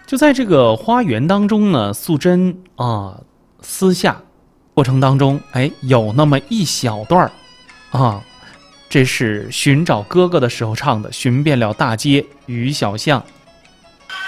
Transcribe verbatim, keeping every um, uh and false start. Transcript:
就在这个花园当中呢，素贞啊，私下过程当中，哎，有那么一小段啊，这是寻找哥哥的时候唱的，寻遍了大街与小巷，